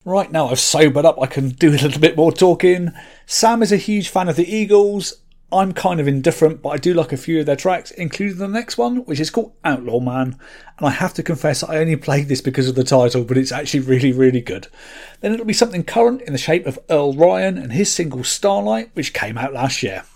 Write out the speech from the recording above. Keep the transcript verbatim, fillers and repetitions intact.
Right, now I've sobered up, I can do a little bit more talking. Sam is a huge fan of the Eagles. I'm kind of indifferent, but I do like a few of their tracks, including the next one, which is called Outlaw Man. And I have to confess, I only played this because of the title, but it's actually really, really good. Then it'll be something current in the shape of Earl Ryan and his single Starlight, which came out last year.